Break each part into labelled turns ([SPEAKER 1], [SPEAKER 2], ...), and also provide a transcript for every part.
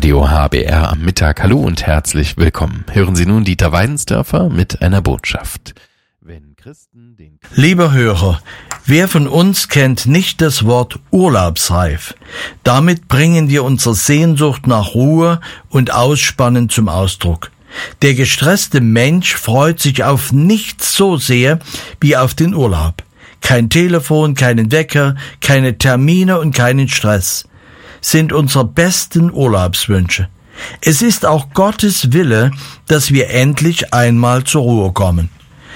[SPEAKER 1] Radio HBR am Mittag. Hallo und herzlich willkommen. Hören Sie nun Dieter Weidensdörfer mit einer Botschaft. Wenn Christen den
[SPEAKER 2] Lieber Hörer, wer von uns kennt nicht das Wort urlaubsreif? Damit bringen wir unsere Sehnsucht nach Ruhe und Ausspannen zum Ausdruck. Der gestresste Mensch freut sich auf nichts so sehr wie auf den Urlaub. Kein Telefon, keinen Wecker, keine Termine und keinen Stress sind unsere besten Urlaubswünsche. Es ist auch Gottes Wille, dass wir endlich einmal zur Ruhe kommen.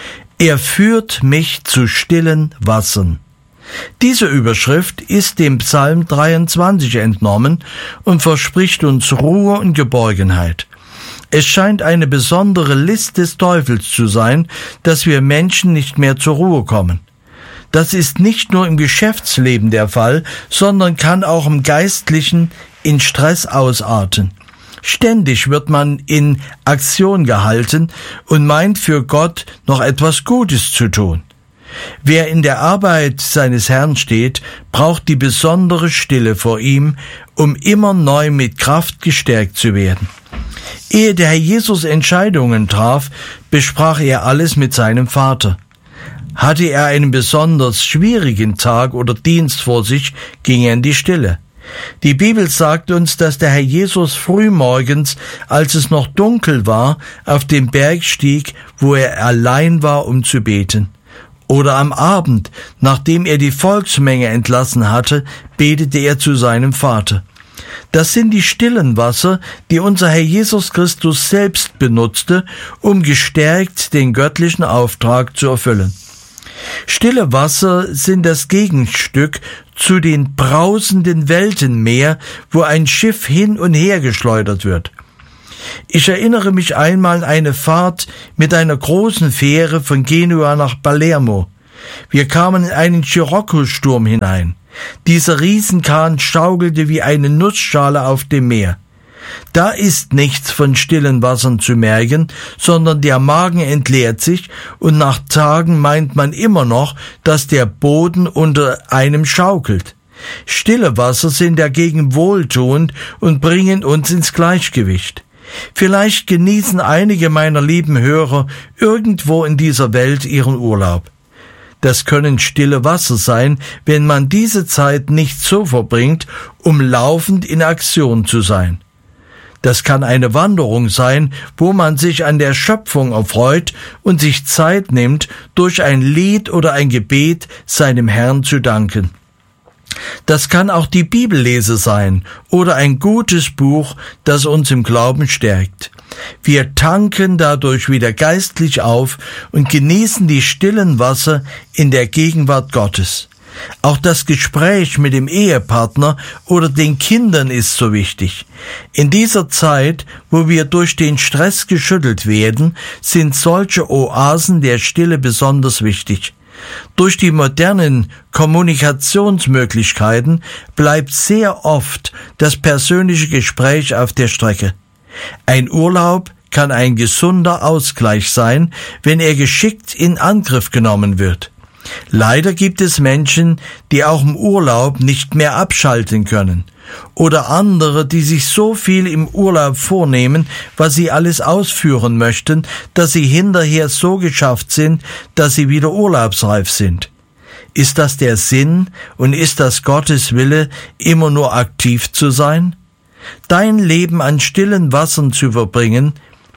[SPEAKER 2] Er führt mich zu stillen Wassern. Diese Überschrift ist dem Psalm 23 entnommen und verspricht uns Ruhe und Geborgenheit. Es scheint eine besondere List des Teufels zu sein, dass wir Menschen nicht mehr zur Ruhe kommen. Das ist nicht nur im Geschäftsleben der Fall, sondern kann auch im Geistlichen in Stress ausarten. Ständig wird man in Aktion gehalten und meint für Gott noch etwas Gutes zu tun. Wer in der Arbeit seines Herrn steht, braucht die besondere Stille vor ihm, um immer neu mit Kraft gestärkt zu werden. Ehe der Herr Jesus Entscheidungen traf, besprach er alles mit seinem Vater. Hatte er einen besonders schwierigen Tag oder Dienst vor sich, ging er in die Stille. Die Bibel sagt uns, dass der Herr Jesus frühmorgens, als es noch dunkel war, auf den Berg stieg, wo er allein war, um zu beten. Oder am Abend, nachdem er die Volksmenge entlassen hatte, betete er zu seinem Vater. Das sind die stillen Wasser, die unser Herr Jesus Christus selbst benutzte, um gestärkt den göttlichen Auftrag zu erfüllen. Stille Wasser sind das Gegenstück zu den brausenden Weltenmeer, wo ein Schiff hin und her geschleudert wird. Ich erinnere mich einmal an eine Fahrt mit einer großen Fähre von Genua nach Palermo. Wir kamen in einen Scirocco-Sturm hinein. Dieser Riesenkahn schaukelte wie eine Nussschale auf dem Meer. Da ist nichts von stillen Wassern zu merken, sondern der Magen entleert sich und nach Tagen meint man immer noch, dass der Boden unter einem schaukelt. Stille Wasser sind dagegen wohltuend und bringen uns ins Gleichgewicht. Vielleicht genießen einige meiner lieben Hörer irgendwo in dieser Welt ihren Urlaub. Das können stille Wasser sein, wenn man diese Zeit nicht so verbringt, um laufend in Aktion zu sein. Das kann eine Wanderung sein, wo man sich an der Schöpfung erfreut und sich Zeit nimmt, durch ein Lied oder ein Gebet seinem Herrn zu danken. Das kann auch die Bibellese sein oder ein gutes Buch, das uns im Glauben stärkt. Wir tanken dadurch wieder geistlich auf und genießen die stillen Wasser in der Gegenwart Gottes. Auch das Gespräch mit dem Ehepartner oder den Kindern ist so wichtig. In dieser Zeit, wo wir durch den Stress geschüttelt werden, sind solche Oasen der Stille besonders wichtig. Durch die modernen Kommunikationsmöglichkeiten bleibt sehr oft das persönliche Gespräch auf der Strecke. Ein Urlaub kann ein gesunder Ausgleich sein, wenn er geschickt in Angriff genommen wird. Leider gibt es Menschen, die auch im Urlaub nicht mehr abschalten können. Oder andere, die sich so viel im Urlaub vornehmen, was sie alles ausführen möchten, dass sie hinterher so geschafft sind, dass sie wieder urlaubsreif sind. Ist das der Sinn und ist das Gottes Wille, immer nur aktiv zu sein? Dein Leben an stillen Wassern zu verbringen,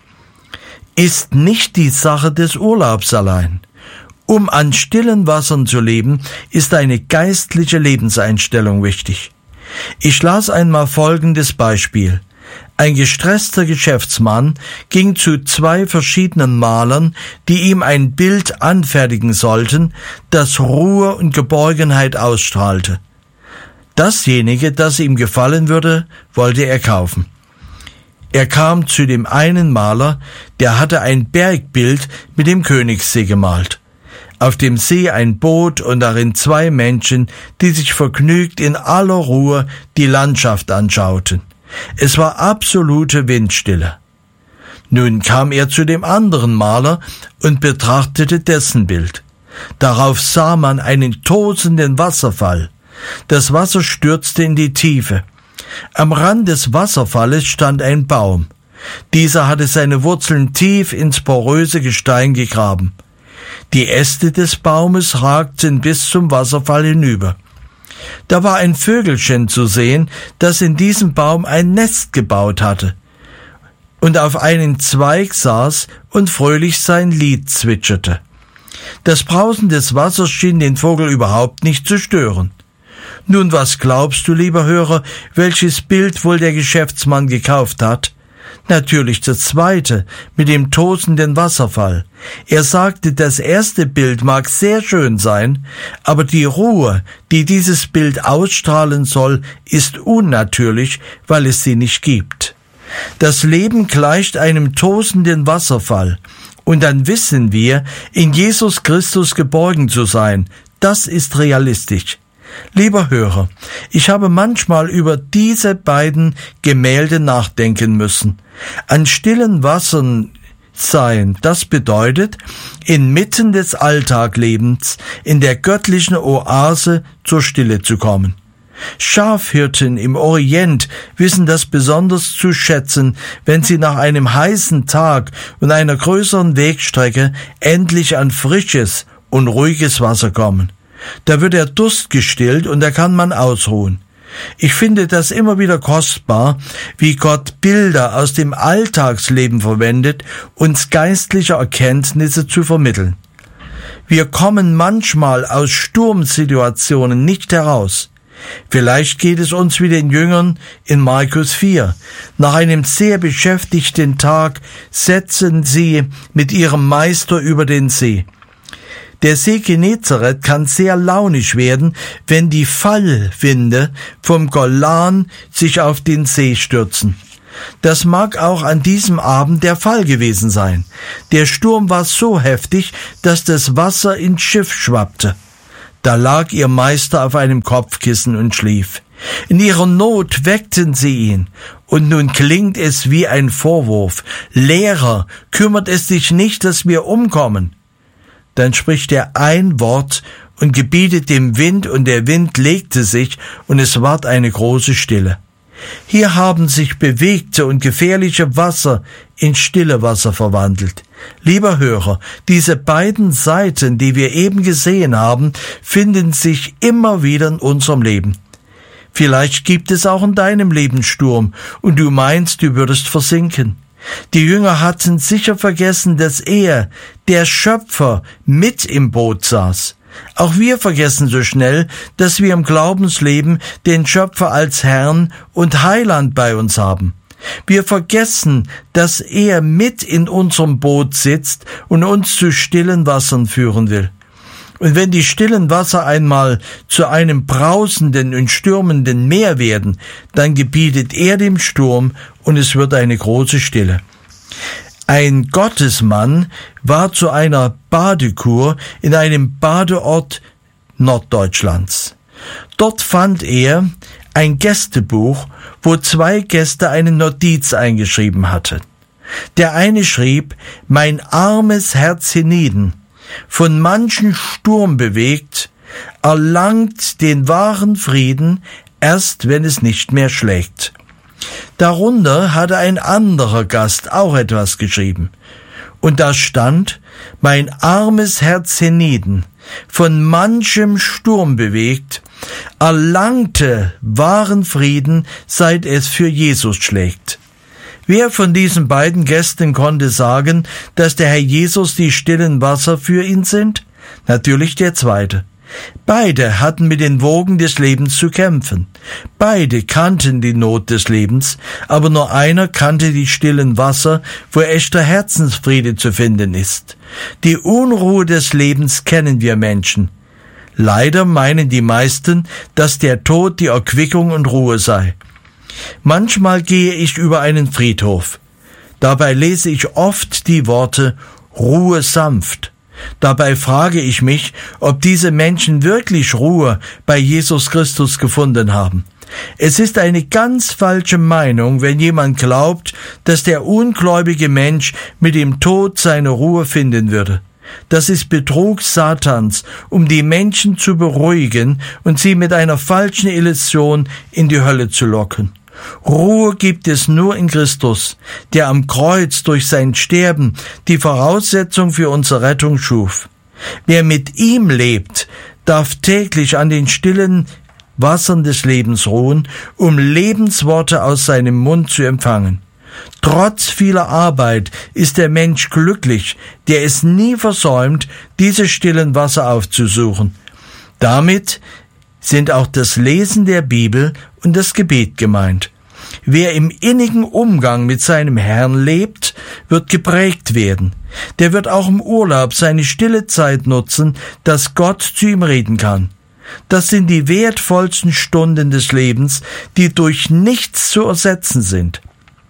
[SPEAKER 2] ist nicht die Sache des Urlaubs allein. Um an stillen Wassern zu leben, ist eine geistliche Lebenseinstellung wichtig. Ich las einmal folgendes Beispiel. Ein gestresster Geschäftsmann ging zu 2 verschiedenen Malern, die ihm ein Bild anfertigen sollten, das Ruhe und Geborgenheit ausstrahlte. Dasjenige, das ihm gefallen würde, wollte er kaufen. Er kam zu dem einen Maler, der hatte ein Bergbild mit dem Königssee gemalt. Auf dem See ein Boot und darin 2 Menschen, die sich vergnügt in aller Ruhe die Landschaft anschauten. Es war absolute Windstille. Nun kam er zu dem anderen Maler und betrachtete dessen Bild. Darauf sah man einen tosenden Wasserfall. Das Wasser stürzte in die Tiefe. Am Rand des Wasserfalles stand ein Baum. Dieser hatte seine Wurzeln tief ins poröse Gestein gegraben. Die Äste des Baumes ragten bis zum Wasserfall hinüber. Da war ein Vögelchen zu sehen, das in diesem Baum ein Nest gebaut hatte und auf einen Zweig saß und fröhlich sein Lied zwitscherte. Das Brausen des Wassers schien den Vogel überhaupt nicht zu stören. Nun, was glaubst du, lieber Hörer, welches Bild wohl der Geschäftsmann gekauft hat? Natürlich das zweite, mit dem tosenden Wasserfall. Er sagte, das erste Bild mag sehr schön sein, aber die Ruhe, die dieses Bild ausstrahlen soll, ist unnatürlich, weil es sie nicht gibt. Das Leben gleicht einem tosenden Wasserfall. Und dann wissen wir, in Jesus Christus geborgen zu sein. Das ist realistisch. Lieber Hörer, ich habe manchmal über diese beiden Gemälde nachdenken müssen. An stillen Wassern sein, das bedeutet, inmitten des Alltaglebens, in der göttlichen Oase zur Stille zu kommen. Schafhirten im Orient wissen das besonders zu schätzen, wenn sie nach einem heißen Tag und einer größeren Wegstrecke endlich an frisches und ruhiges Wasser kommen. Da wird der Durst gestillt und da kann man ausruhen. Ich finde das immer wieder kostbar, wie Gott Bilder aus dem Alltagsleben verwendet, uns geistliche Erkenntnisse zu vermitteln. Wir kommen manchmal aus Sturmsituationen nicht heraus. Vielleicht geht es uns wie den Jüngern in Markus 4. Nach einem sehr beschäftigten Tag setzen sie mit ihrem Meister über den See. Der See Genezareth kann sehr launisch werden, wenn die Fallwinde vom Golan sich auf den See stürzen. Das mag auch an diesem Abend der Fall gewesen sein. Der Sturm war so heftig, dass das Wasser ins Schiff schwappte. Da lag ihr Meister auf einem Kopfkissen und schlief. In ihrer Not weckten sie ihn. Und nun klingt es wie ein Vorwurf. Lehrer, kümmert es dich nicht, dass wir umkommen? Dann spricht er ein Wort und gebietet dem Wind, und der Wind legte sich, und es ward eine große Stille. Hier haben sich bewegte und gefährliche Wasser in stille Wasser verwandelt. Lieber Hörer, diese beiden Seiten, die wir eben gesehen haben, finden sich immer wieder in unserem Leben. Vielleicht gibt es auch in deinem Leben Sturm, und du meinst, du würdest versinken. Die Jünger hatten sicher vergessen, dass er, der Schöpfer, mit im Boot saß. Auch wir vergessen so schnell, dass wir im Glaubensleben den Schöpfer als Herrn und Heiland bei uns haben. Wir vergessen, dass er mit in unserem Boot sitzt und uns zu stillen Wassern führen will. Und wenn die stillen Wasser einmal zu einem brausenden und stürmenden Meer werden, dann gebietet er dem Sturm, und es wird eine große Stille. Ein Gottesmann war zu einer Badekur in einem Badeort Norddeutschlands. Dort fand er ein Gästebuch, wo 2 Gäste eine Notiz eingeschrieben hatten. Der eine schrieb: Mein armes Herz hienieden, von manchen Sturm bewegt, erlangt den wahren Frieden erst, wenn es nicht mehr schlägt. Darunter hatte ein anderer Gast auch etwas geschrieben. Und da stand: Mein armes Herz hienieden, von manchem Sturm bewegt, erlangte wahren Frieden, seit es für Jesus schlägt. Wer von diesen beiden Gästen konnte sagen, dass der Herr Jesus die stillen Wasser für ihn sind? Natürlich der zweite. Beide hatten mit den Wogen des Lebens zu kämpfen. Beide kannten die Not des Lebens, aber nur einer kannte die stillen Wasser, wo echter Herzensfriede zu finden ist. Die Unruhe des Lebens kennen wir Menschen. Leider meinen die meisten, dass der Tod die Erquickung und Ruhe sei. Manchmal gehe ich über einen Friedhof. Dabei lese ich oft die Worte Ruhe sanft. Dabei frage ich mich, ob diese Menschen wirklich Ruhe bei Jesus Christus gefunden haben. Es ist eine ganz falsche Meinung, wenn jemand glaubt, dass der ungläubige Mensch mit dem Tod seine Ruhe finden würde. Das ist Betrug Satans, um die Menschen zu beruhigen und sie mit einer falschen Illusion in die Hölle zu locken. Ruhe gibt es nur in Christus, der am Kreuz durch sein Sterben die Voraussetzung für unsere Rettung schuf. Wer mit ihm lebt, darf täglich an den stillen Wassern des Lebens ruhen, um Lebensworte aus seinem Mund zu empfangen. Trotz vieler Arbeit ist der Mensch glücklich, der es nie versäumt, diese stillen Wasser aufzusuchen. Damit sind auch das Lesen der Bibel und das Gebet gemeint. Wer im innigen Umgang mit seinem Herrn lebt, wird geprägt werden. Der wird auch im Urlaub seine stille Zeit nutzen, dass Gott zu ihm reden kann. Das sind die wertvollsten Stunden des Lebens, die durch nichts zu ersetzen sind.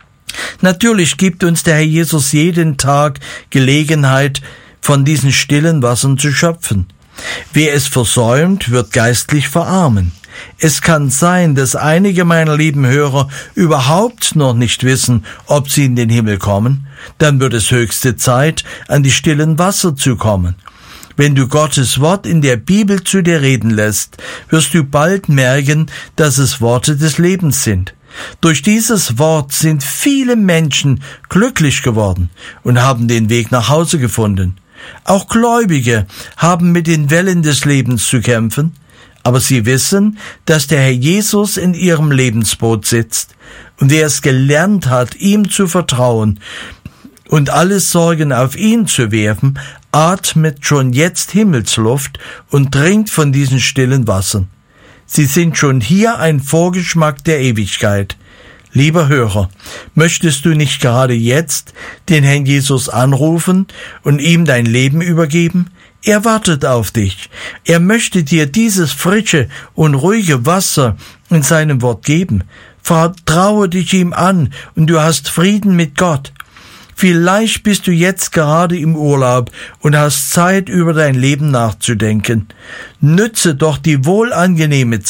[SPEAKER 2] Natürlich gibt uns der Herr Jesus jeden Tag Gelegenheit, von diesen stillen Wassern zu schöpfen. Wer es versäumt, wird geistlich verarmen. Es kann sein, dass einige meiner lieben Hörer überhaupt noch nicht wissen, ob sie in den Himmel kommen. Dann wird es höchste Zeit, an die stillen Wasser zu kommen. Wenn du Gottes Wort in der Bibel zu dir reden lässt, wirst du bald merken, dass es Worte des Lebens sind. Durch dieses Wort sind viele Menschen glücklich geworden und haben den Weg nach Hause gefunden. Auch Gläubige haben mit den Wellen des Lebens zu kämpfen, aber sie wissen, dass der Herr Jesus in ihrem Lebensboot sitzt, und wer es gelernt hat, ihm zu vertrauen und alle Sorgen auf ihn zu werfen, atmet schon jetzt Himmelsluft und trinkt von diesen stillen Wassern. Sie sind schon hier ein Vorgeschmack der Ewigkeit. Lieber Hörer, möchtest du nicht gerade jetzt den Herrn Jesus anrufen und ihm dein Leben übergeben? Er wartet auf dich. Er möchte dir dieses frische und ruhige Wasser in seinem Wort geben. Vertraue dich ihm an und du hast Frieden mit Gott. Vielleicht bist du jetzt gerade im Urlaub und hast Zeit, über dein Leben nachzudenken. Nütze doch die wohlangenehme